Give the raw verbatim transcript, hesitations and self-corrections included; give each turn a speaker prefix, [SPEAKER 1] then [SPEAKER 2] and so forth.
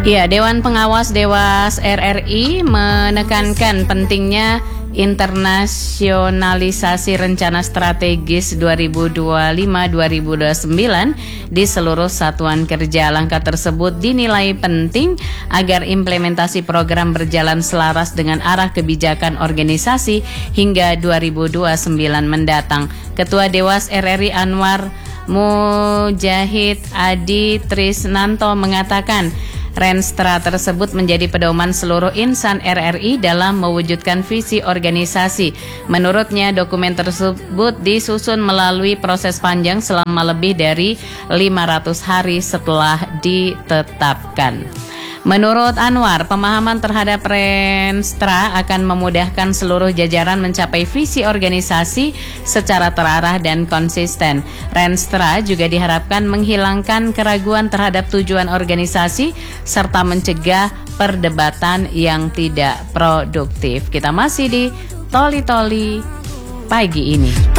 [SPEAKER 1] Ya, Dewan Pengawas Dewas R R I menekankan pentingnya internasionalisasi rencana strategis dua ribu dua puluh lima sampai dua ribu dua puluh sembilan di seluruh satuan kerja. Langkah tersebut dinilai penting agar implementasi program berjalan selaras dengan arah kebijakan organisasi hingga dua ribu dua puluh sembilan mendatang. Ketua Dewas R R I Anwar Mujahid Adi Trisnanto mengatakan, Renstra tersebut menjadi pedoman seluruh insan R R I dalam mewujudkan visi organisasi. Menurutnya, dokumen tersebut disusun melalui proses panjang selama lebih dari lima ratus hari setelah ditetapkan. Menurut Anwar, pemahaman terhadap Renstra akan memudahkan seluruh jajaran mencapai visi organisasi secara terarah dan konsisten. Renstra juga diharapkan menghilangkan keraguan terhadap tujuan organisasi serta mencegah perdebatan yang tidak produktif. Kita masih di Toli Toli pagi ini.